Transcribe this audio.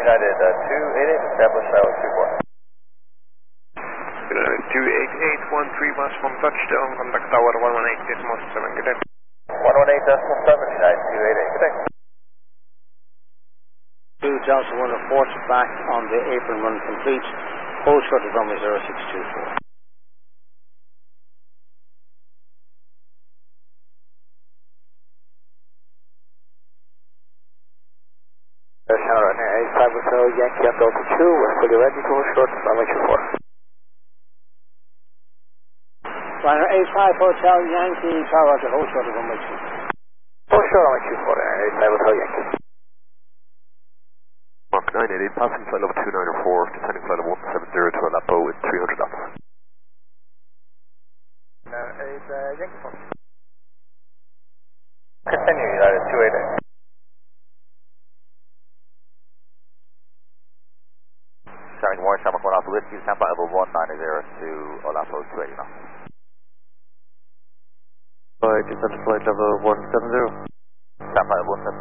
United 288, establish silence 24. 288, 13 from touchdown, contact tower 118.7, good day. 118.7, United 288, good day. 2 Delta 1 reports back on the apron run complete. Hold short of runway 0624. Channel right now, 85 Hotel Yankee up Delta 2, we're fully ready to hold short of runway 24. Runway 85 Hotel Yankee, Tower to hold short of runway 24. Hold short runway 24 there, 85 Hotel Yankee. Mark 988, passing flight level 294, descending flight level 170 to Aleppo with 300 knots. 8 Yankee phone. Continue, United 288. Charlie Warren, Shamrock 1 Alpha Whiskey, stand by level 190 to Aleppo 280 knots. Descend to flight level 170. Stand by level 170.